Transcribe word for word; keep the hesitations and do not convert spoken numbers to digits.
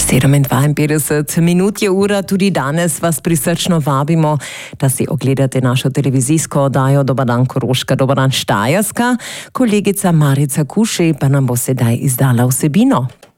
sedeminpetdeset minut je ura, tudi danes vas prisrčno vabimo, da si ogledate našo televizijsko oddajo Dober dan Koroška, Dober dan Štajerska. Kolegica Marica Kušej pa nam bo sedaj izdala vsebino.